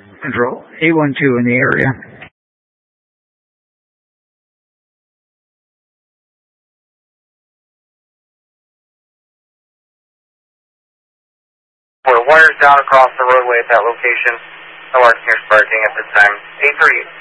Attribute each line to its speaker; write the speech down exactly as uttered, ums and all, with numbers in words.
Speaker 1: Control, eight one two in the area.
Speaker 2: We're wires down across the roadway at that location. No arcs near sparking at this time. eight three.